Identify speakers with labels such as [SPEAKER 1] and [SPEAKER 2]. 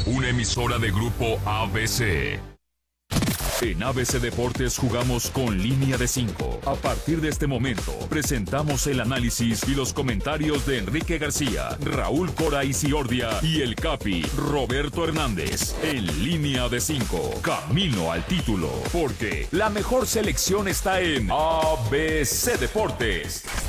[SPEAKER 1] una emisora de Grupo ABC. En ABC Deportes jugamos con línea de 5. A partir de este momento, presentamos el análisis y los comentarios de Enrique García, Raúl Cora Isiordia y el Capi, Roberto Hernández. En línea de 5, camino al título, porque la mejor selección está en ABC Deportes.